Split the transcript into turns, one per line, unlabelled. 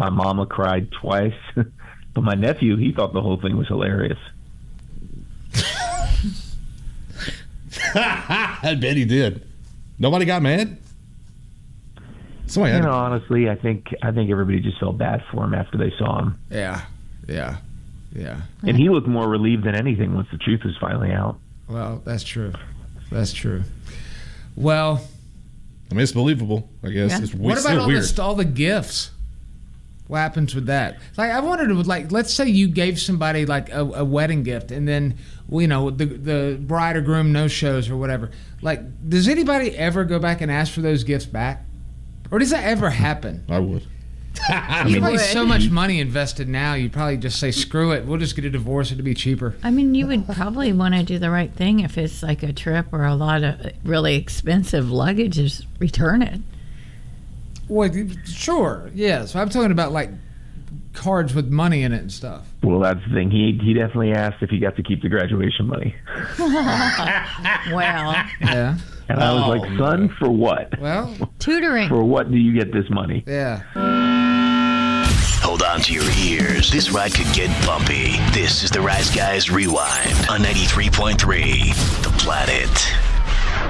My mama cried twice. But my nephew, he thought the whole thing was hilarious.
I bet he did. Nobody got mad?
You know, honestly, I think everybody just felt bad for him after they saw him.
Yeah.
And he looked more relieved than anything once the truth was finally out.
Well, that's true. Well,
I mean, it's believable, I guess.
Yeah.
It's
what
still
about
weird.
all the gifts? What happens with that? Like, I wondered, like, let's say you gave somebody like a wedding gift, and then, you know, the bride or groom no shows or whatever. Like, does anybody ever go back and ask for those gifts back, or does that ever happen?
I would.
There's probably so much money invested now. You'd probably just say, screw it. We'll just get a divorce. It'd be cheaper.
I mean, you would probably want to do the right thing if it's like a trip or a lot of really expensive luggage. Just return it.
Well, sure, yeah. So I'm talking about like cards with money in it and stuff.
Well, that's the thing. He definitely asked if he got to keep the graduation money.
Well,
Yeah.
And I was like, son, for what?
Well,
tutoring.
For what do you get this money?
yeah.
Hold on to your ears. This ride could get bumpy. This is the Rise Guys Rewind on 93.3 The Planet.